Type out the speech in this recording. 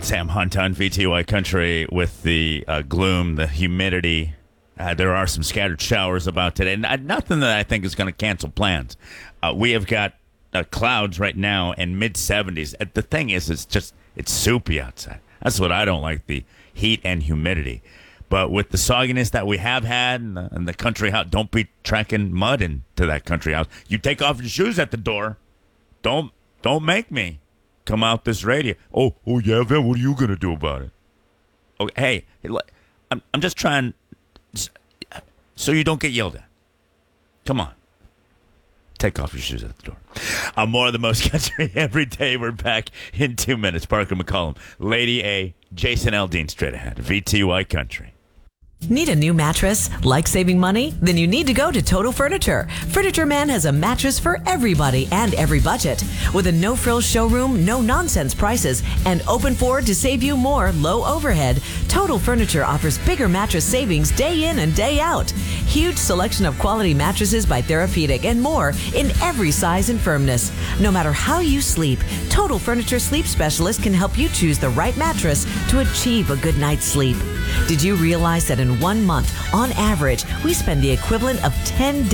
Sam Hunt on VTY Country with the gloom, the humidity. There are some scattered showers about today. Nothing that I think is going to cancel plans. We have got clouds right now in mid-70s. The thing is, it's soupy outside. That's what I don't like, the heat and humidity. But with the sogginess that we have had and the country house, don't be tracking mud into that country house. You take off your shoes at the door. Don't make me come out this radio. Oh yeah, Vin, what are you going to do about it? Okay, hey, I'm just trying so you don't get yelled at. Come on. Take off your shoes at the door. More of the most country every day. We're back in 2 minutes. Parker McCollum, Lady A, Jason Aldean straight ahead. VTY Country. Need a new mattress? Like saving money? Then you need to go to Total Furniture. Furniture Man has a mattress for everybody and every budget. With a no-frills showroom, no-nonsense prices, and open forward to save you more low overhead, Total Furniture offers bigger mattress savings day in and day out. Huge selection of quality mattresses by Therapeutic and more in every size and firmness. No matter how you sleep, Total Furniture Sleep Specialist can help you choose the right mattress to achieve a good night's sleep. Did you realize that in 1 month, on average, we spend the equivalent of 10 days